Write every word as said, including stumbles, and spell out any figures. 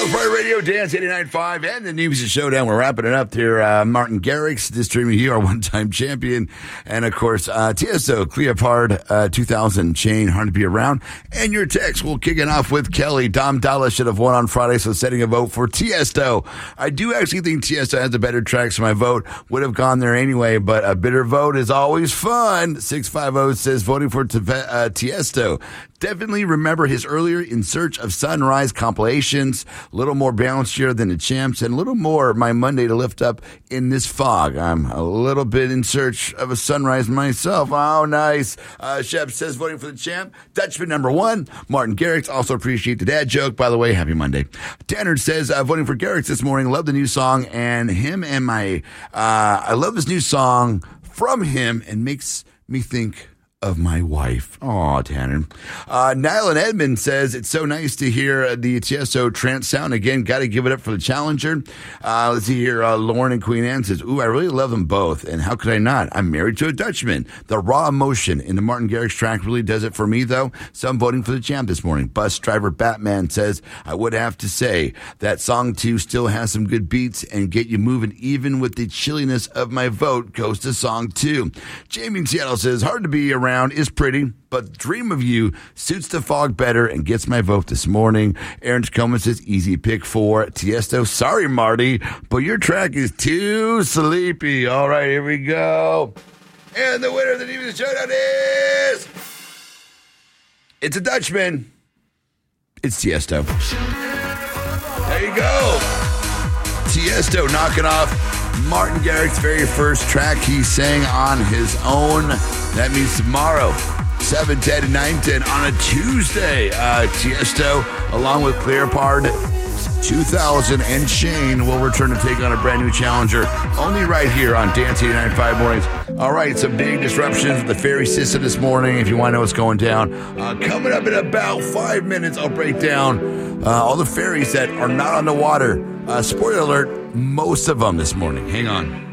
Dale's Pride Radio, Dance eighty-nine point five, and the New Music Showdown. We're wrapping it up here. Uh, Martin Garrix, this streaming here, our one-time champion. And, of course, uh, Tiesto, Cleopard, uh, two thousand, Chain, Hard to Be Around. And your text, we'll kick it off with Kelly. Dom Dalla should have won on Friday, so setting a vote for Tiesto. I do actually think Tiesto has a better track, so my vote would have gone there anyway, but a bitter vote is always fun. six five zero says voting for T- uh, Tiesto. Definitely remember his earlier In Search of Sunrise compilations. A little more bouncier than the Champs, and a little more My Monday to Lift Up in This Fog. I'm a little bit in search of a sunrise myself. Oh, nice. Uh, Shep says voting for the Champ. Dutchman number one. Martin Garrix, also appreciate the dad joke. By the way, happy Monday. Tanner says uh, voting for Garrix this morning. Love the new song, and him and my, uh, I love this new song from him, and makes me think of my wife. Aw, Tanner. Uh, Nylan Edmond says, it's so nice to hear the Tiesto trance sound again. Got to give it up for the challenger. Uh, let's see here. Uh, Lauren and Queen Anne says, ooh, I really love them both. And how could I not? I'm married to a Dutchman. The raw emotion in the Martin Garrix track really does it for me, though. So I'm voting for the Champ this morning. Bus driver Batman says, I would have to say that song two still has some good beats and get you moving, even with the chilliness of my vote goes to song two. Jamie in Seattle says, hard to be around. Is pretty, but Dream of You suits the fog better and gets my vote this morning. Aaron Tacoma says, easy pick for Tiesto. Sorry, Marty, but your track is too sleepy. All right, here we go. And the winner of the New Music Showdown is... It's a Dutchman. It's Tiesto. There you go. Tiesto knocking off Martin Garrix's very first track he sang on his own. That means tomorrow, seven ten and nine ten on a Tuesday. Uh, Tiesto, along with Cleopard, two thousand, and Shane will return to take on a brand new challenger, only right here on Dance eighty-nine point five mornings. All right, some big disruptions with the ferry system this morning, if you want to know what's going down. Uh, coming up in about five minutes, I'll break down uh, all the ferries that are not on the water. Uh, spoiler alert, most of them this morning. Hang on.